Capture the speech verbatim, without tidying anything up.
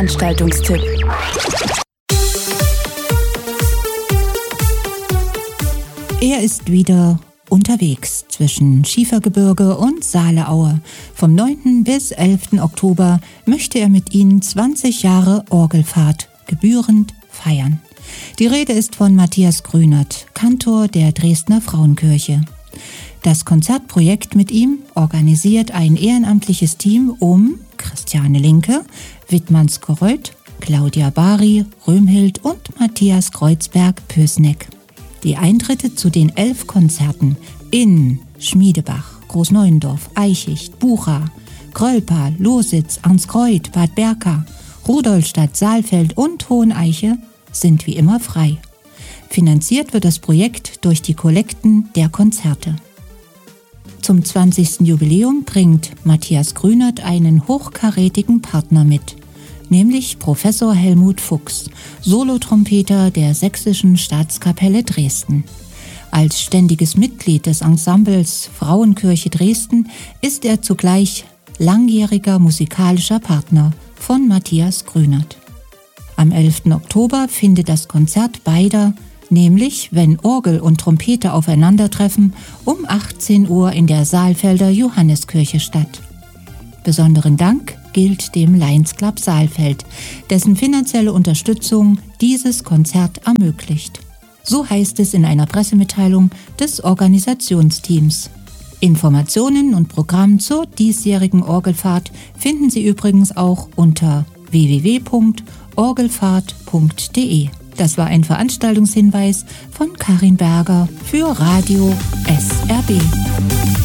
Veranstaltungstipp. Er ist wieder unterwegs zwischen Schiefergebirge und Saaleaue. Vom neunten bis elften Oktober möchte er mit Ihnen zwanzig Jahre Orgelfahrt gebührend feiern. Die Rede ist von Matthias Grünert, Kantor der Dresdner Frauenkirche. Das Konzertprojekt mit ihm organisiert ein ehrenamtliches Team um Christiane Linke, Wittmann Skoreuth, Claudia Bari, Röhmhild und Matthias Kreuzberg-Pösneck. Die Eintritte zu den elf Konzerten in Schmiedebach, Großneuendorf, Eichicht, Bucha, Krölpa, Lositz, Arnskreuth, Bad Berka, Rudolstadt, Saalfeld und Hoheneiche sind wie immer frei. Finanziert wird das Projekt durch die Kollekten der Konzerte. Zum zwanzigsten Jubiläum bringt Matthias Grünert einen hochkarätigen Partner mit, nämlich Professor Helmut Fuchs, Solotrompeter der Sächsischen Staatskapelle Dresden. Als ständiges Mitglied des Ensembles Frauenkirche Dresden ist er zugleich langjähriger musikalischer Partner von Matthias Grünert. Am elften Oktober findet das Konzert beider, nämlich wenn Orgel und Trompete aufeinandertreffen, um achtzehn Uhr in der Saalfelder Johanneskirche statt. Besonderen Dank gilt dem Lions Club Saalfeld, dessen finanzielle Unterstützung dieses Konzert ermöglicht. So heißt es in einer Pressemitteilung des Organisationsteams. Informationen und Programm zur diesjährigen Orgelfahrt finden Sie übrigens auch unter w w w punkt orgelfahrt punkt d e. Das war ein Veranstaltungshinweis von Karin Berger für Radio S R B.